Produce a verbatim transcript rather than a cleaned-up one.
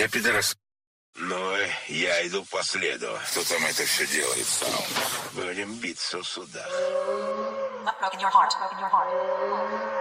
Я пидорас. Ну, я иду по следу. Кто там это все делает сам? Будем биться в судах. Broken your heart, broken your heart.